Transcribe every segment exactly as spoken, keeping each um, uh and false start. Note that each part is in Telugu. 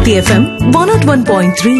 Bharati FM one not one point three.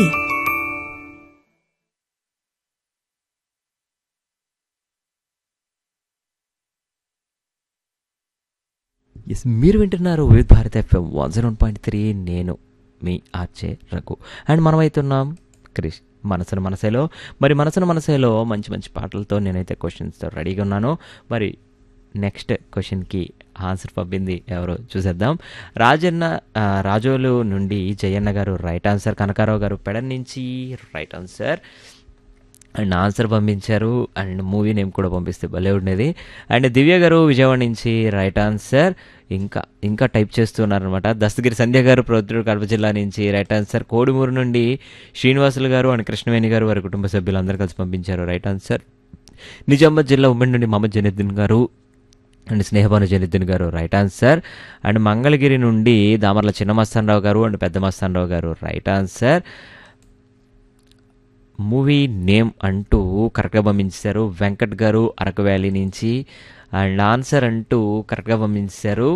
Yes, మీరు వింటున్నారు వివిధ Bharati FM one zero one point three. నేను మీ ఆర్జే రఘు అండ్ మనమైతున్నాం క్రిష్ మనసును మనసేలో. మరి మనసును మనసేలో మంచి మంచి పాటలతో నేనైతే క్వశ్చన్స్తో రెడీగా ఉన్నాను. మరి నెక్స్ట్ క్వశ్చన్కి ఆన్సర్ పంపింది ఎవరో చూసేద్దాం. రాజన్న రాజోలు నుండి జయన్న గారు రైట్ ఆన్సర్. కనకారావు గారు పెడన్ నుంచి రైట్ ఆన్సర్ అండ్ ఆన్సర్ పంపించారు. అండ్ మూవీ నేమ్ కూడా పంపిస్తే భలే ఉండేది. అండ్ దివ్య గారు విజయవాడ నుంచి రైట్ ఆన్సర్. ఇంకా ఇంకా టైప్ చేస్తున్నారనమాట. దస్తగిరి సంధ్య గారు ప్రొద్దుటూరు కడప జిల్లా నుంచి రైట్ ఆన్సర్. కోడుమూరు నుండి శ్రీనివాసులు గారు అండ్ కృష్ణవేణి గారు వారి కుటుంబ సభ్యులు అందరూ కలిసి పంపించారు రైట్ ఆన్సర్. నిజామాబాద్ జిల్లా ఉమ్మడి నుండి మహమ్మద్ జనీద్దీన్ గారు అండ్ స్నేహబాను జనీద్దీన్ గారు రైట్ ఆన్సర్. అండ్ మంగళగిరి నుండి దామర్ల చిన్న మస్తానరావు గారు అండ్ పెద్ద మస్తానరావు గారు రైట్ ఆన్సర్. మూవీ నేమ్ అంటూ కరెక్ట్గా పంపించారు వెంకట్ గారు అరకు వ్యాలీ నుంచి. అండ్ ఆన్సర్ అంటూ కరెక్ట్గా పంపించారు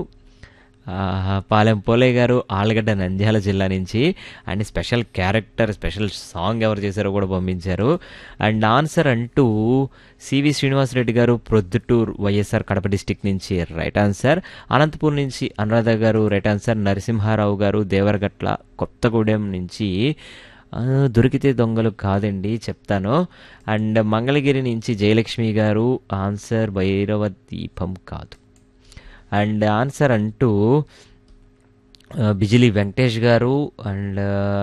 పాలెం పోలయ్య గారు ఆలగడ్డ నంద్యాల జిల్లా నుంచి. And special character special song ఎవరు చేశారో కూడా పంపించారు. అండ్ ఆన్సర్ అంటూ సివి శ్రీనివాసరెడ్డి గారు ప్రొద్దుటూరు వైఎస్ఆర్ కడప డిస్టిక్ నుంచి రైట్ ఆన్సర్. అనంతపూర్ నుంచి అనురాధ గారు రైట్ ఆన్సర్. నరసింహారావు గారు దేవరగట్ల కొత్తగూడెం నుంచి దొరికితే దొంగలు కాదండి చెప్తాను. అండ్ మంగళగిరి నుంచి జయలక్ష్మి గారు ఆన్సర్ భైరవ దీపం కాదు. అండ్ ఆన్సర్ అంటూ బిజిలీ వెంకటేష్ గారు అండ్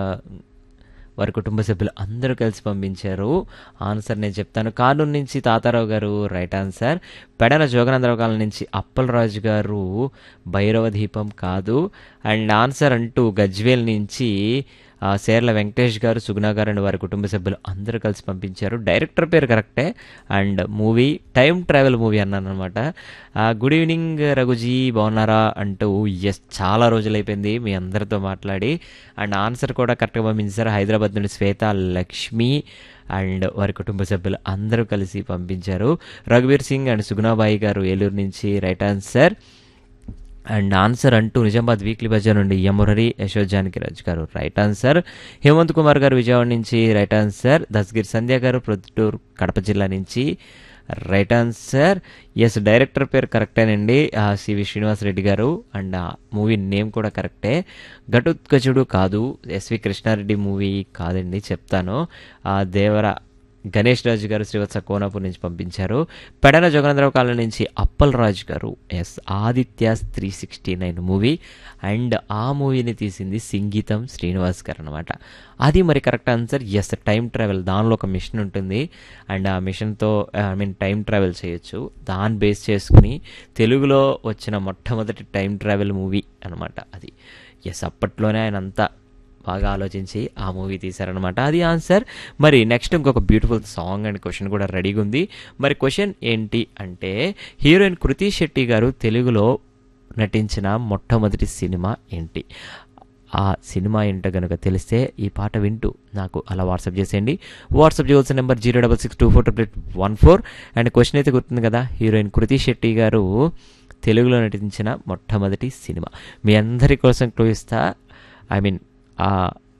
వారి కుటుంబ సభ్యులు అందరూ కలిసి పంపించారు. ఆన్సర్ నేను చెప్తాను. కానూరు నుంచి తాతారావు గారు రైట్ ఆన్సర్. పెడన జోగనందరావు కాలం నుంచి అప్పలరాజు గారు భైరవ దీపం కాదు. అండ్ ఆన్సర్ అంటూ గజ్వేల్ నుంచి సేర్ల వెంకటేష్ గారు సుగుణ గారు అండ్ వారి కుటుంబ సభ్యులు అందరూ కలిసి పంపించారు. డైరెక్టర్ పేరు కరెక్టే. And movie time travel movie అన్నాను అనమాట. గుడ్ ఈవినింగ్ రఘుజీ బాగున్నారా అంటూ ఎస్ చాలా రోజులైపోయింది మీ అందరితో మాట్లాడి. అండ్ ఆన్సర్ కూడా కరెక్ట్గా పంపించారు. హైదరాబాద్ నుండి శ్వేత లక్ష్మి అండ్ వారి కుటుంబ సభ్యులు అందరూ కలిసి పంపించారు. రఘువీర్ సింగ్ అండ్ సుగుణాబాయి గారు ఏలూరు నుంచి రైట్ ఆన్సర్. అండ్ ఆన్సర్ అంటూ నిజామాబాద్ వీక్లీ బజార్ నుండి యమురరి యశోద్ జానకిరాజ్ గారు రైట్ ఆన్సర్. హేమంత్ కుమార్ గారు విజయవాడ నుంచి రైట్ ఆన్సర్. దస్గిరి సంధ్య గారు ప్రొద్దుటూరు కడప జిల్లా నుంచి రైట్ ఆన్సర్. ఎస్ డైరెక్టర్ పేరు కరెక్టేనండి సివి శ్రీనివాసరెడ్డి గారు. అండ్ మూవీ నేమ్ కూడా కరెక్టే. ఘటోత్కచుడు కాదు. ఎస్వి కృష్ణారెడ్డి మూవీ కాదండి చెప్తాను. దేవర గణేష్ రాజు గారు శ్రీవత్స కోనాపూర్ నుంచి పంపించారు. పెడన జగనందరావు కాలం నుంచి అప్పల్ రాజు గారు yes Aditya three sixty nine movie. And ఆ మూవీని తీసింది సంగీతం శ్రీనివాస్ గారు అనమాట. అది మరి correct answer. Yes time travel దానిలో ఒక మిషన్ ఉంటుంది. అండ్ ఆ మిషన్తో ఐ మీన్ టైం ట్రావెల్ చేయొచ్చు. దాన్ని బేస్ చేసుకుని తెలుగులో వచ్చిన మొట్టమొదటి టైం ట్రావెల్ మూవీ అనమాట అది. ఎస్ అప్పట్లోనే ఆయన అంతా బాగా ఆలోచించి ఆ మూవీ తీశారనమాట. అది ఆన్సర్. మరి నెక్స్ట్ ఇంకొక బ్యూటిఫుల్ సాంగ్ అండ్ క్వశ్చన్ కూడా రెడీగా ఉంది. మరి క్వశ్చన్ ఏంటి అంటే హీరోయిన్ కృతి శెట్టి గారు తెలుగులో నటించిన మొట్టమొదటి సినిమా ఏంటి? ఆ సినిమా ఏంటో కనుక తెలిస్తే ఈ పాట వింటూ నాకు అలా వాట్సాప్ చేసేయండి. వాట్సాప్ చేయవలసిన number zero double six two four double eight one four. And question అయితే గుర్తుంది కదా, హీరోయిన్ కృతి శెట్టి గారు తెలుగులో నటించిన మొట్టమొదటి సినిమా. మీ అందరి కోసం క్లూ ఇస్తా. ఐ మీన్ ఆ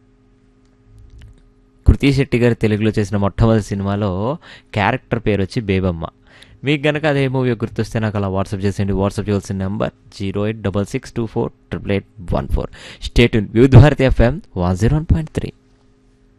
కృతి శెట్టి గారు తెలుగులో చేసిన మొట్టమొదటి సినిమాలో క్యారెక్టర్ పేరు వచ్చి బేబమ్మ. మీకు కనుక అదే మూవీ గుర్తొస్తే నాకు అలా వాట్సాప్ చేసేయండి. వాట్సాప్ చేయాల్సిన number zero eight double six two four triple eight one four. State వివిధ Bharati FM one zero one point three.